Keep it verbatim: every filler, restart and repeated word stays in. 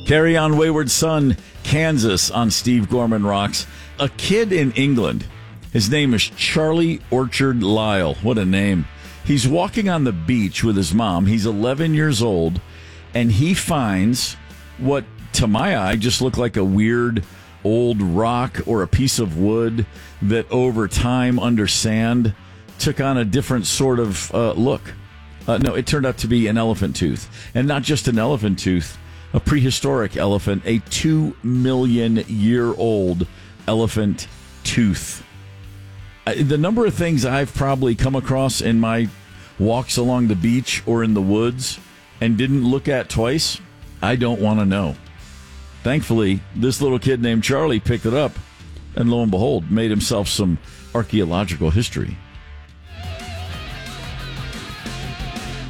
Carry On Wayward Son, Kansas on Steve Gorman Rocks. A kid in England. His name is Charlie Orchard Lyle. What a name. He's walking on the beach with his mom. He's eleven years old, and he finds what, to my eye, just looked like a weird old rock or a piece of wood that over time under sand took on a different sort of uh, look. Uh, no, it turned out to be an elephant tooth. And not just an elephant tooth, a prehistoric elephant, a two million year old elephant tooth. Uh, the number of things I've probably come across in my walks along the beach or in the woods and didn't look at twice, I don't want to know. Thankfully, this little kid named Charlie picked it up and lo and behold, made himself some archaeological history.